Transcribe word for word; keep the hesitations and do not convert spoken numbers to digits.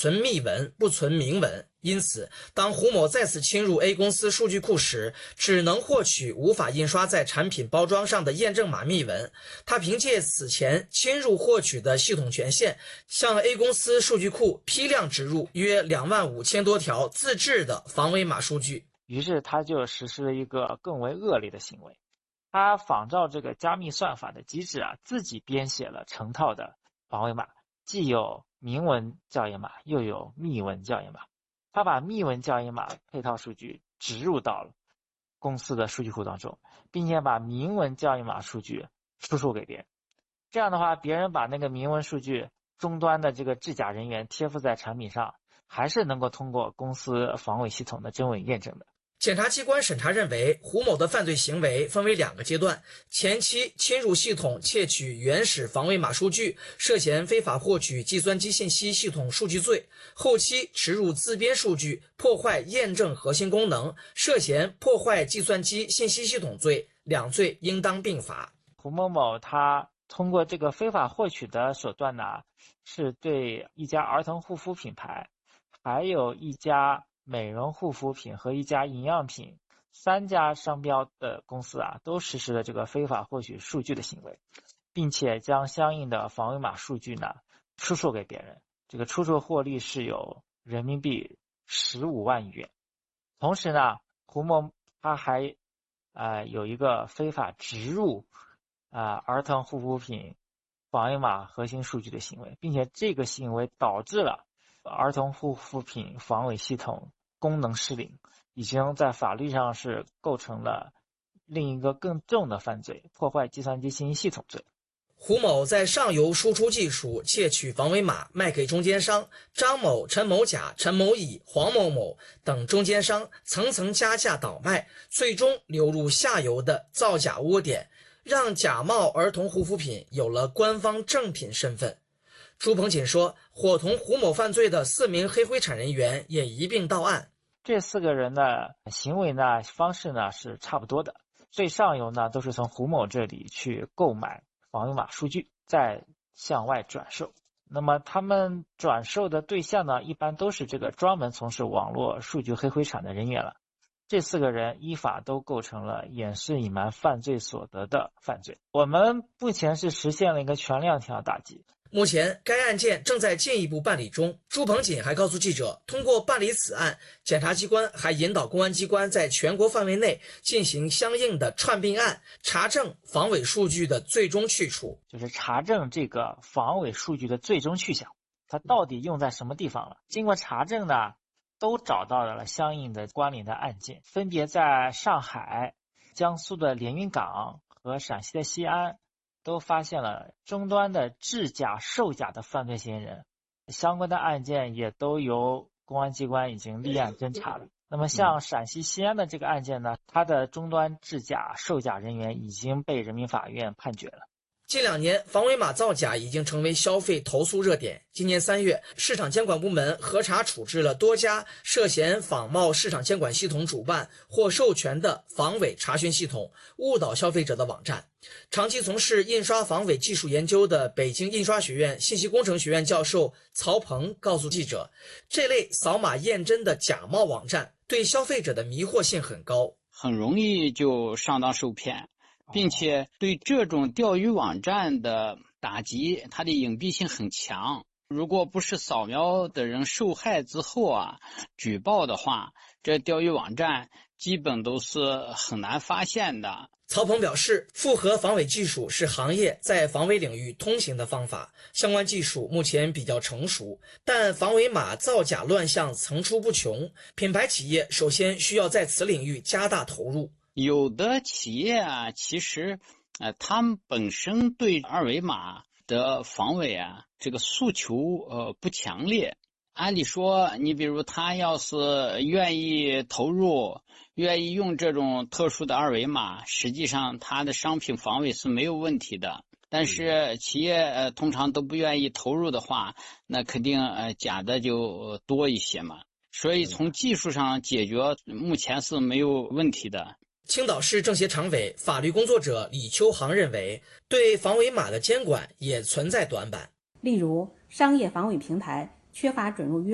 存密文不存明文，因此当胡某再次侵入 A 公司数据库时，只能获取无法印刷在产品包装上的验证码密文。他凭借此前侵入获取的系统权限，向 A 公司数据库批量植入约两万五千多条自制的防伪码数据。 于是他就实施了一个更为恶劣的行为，他仿照这个加密算法的机制啊，自己编写了成套的防伪码，既有明文校验码，又有密文校验码。他把密文校验码配套数据植入到了公司的数据库当中，并且把明文校验码数据输出给别人。这样的话，别人把那个明文数据终端的这个制假人员贴附在产品上，还是能够通过公司防伪系统的真伪验证的。 检察机关审查认为，胡某的犯罪行为分为两个阶段：前期侵入系统窃取原始防伪码数据，涉嫌非法获取计算机信息系统数据罪；后期植入自编数据，破坏验证核心功能，涉嫌破坏计算机信息系统罪，两罪应当并罚。 胡某某他通过这个非法获取的手段呢，是对一家儿童护肤品牌，还有一家美容护肤品和一家营养品三家商标的公司啊，都实施了这个非法获取数据的行为，并且将相应的防伪码数据呢出售给别人，这个出售获利是有人民币十五万余元。同时呢，胡某他还呃有一个非法植入啊、呃、儿童护肤品防伪码核心数据的行为，并且这个行为导致了儿童护肤品防伪系统功能失灵，已经在法律上是构成了另一个更重的犯罪，破坏计算机信息系统罪。 胡某在上游输出技术窃取防伪码卖给中间商张某、陈某甲、陈某乙、黄某某等中间商，层层加价倒卖，最终流入下游的造假窝点，让假冒儿童护肤品有了官方正品身份。朱鹏锦说，伙同胡某犯罪的四名黑灰产人员也一并到案。 这四个人的行为呢，方式呢是差不多的。最上游呢，都是从胡某这里去购买防伪码数据，再向外转售。那么他们转售的对象呢，一般都是这个专门从事网络数据黑灰产的人员了。这四个人依法都构成了掩饰隐瞒犯罪所得的犯罪。我们目前是实现了一个全链条打击。 目前该案件正在进一步办理中。朱鹏锦还告诉记者，通过办理此案，检察机关还引导公安机关在全国范围内进行相应的串并案，查证防伪数据的最终去处， 就是查证这个防伪数据的最终去向，它到底用在什么地方了。经过查证呢，都找到了相应的关联的案件，分别在上海、江苏的连云港和陕西的西安都发现了终端的制假售假的犯罪嫌疑人，相关的案件也都由公安机关已经立案侦查了。那么像陕西西安的这个案件呢，它的终端制假售假人员已经被人民法院判决了。 近两年，防伪码造假已经成为消费投诉热点。今年三月，市场监管部门核查处置了多家涉嫌仿冒市场监管系统主办或授权的防伪查询系统，误导消费者的网站。长期从事印刷防伪技术研究的北京印刷学院信息工程学院教授曹鹏告诉记者，这类扫码验真的假冒网站对消费者的迷惑性很高， 很容易就上当受骗。并且对这种钓鱼网站的打击，它的隐蔽性很强。如果不是扫描的人受害之后啊举报的话，这钓鱼网站基本都是很难发现的。 曹鹏表示，复合防伪技术是行业在防伪领域通行的方法，相关技术目前比较成熟，但防伪码造假乱象层出不穷，品牌企业首先需要在此领域加大投入。 有的企业啊，其实呃，他们本身对二维码的防伪啊，这个诉求呃不强烈。按理说，你比如他要是愿意投入，愿意用这种特殊的二维码，实际上他的商品防伪是没有问题的。但是企业呃通常都不愿意投入的话，那肯定呃假的就多一些嘛。所以从技术上解决，目前是没有问题的。 青岛市政协常委、法律工作者李秋航认为，对防伪码的监管也存在短板。 例如，商业防伪平台缺乏准入约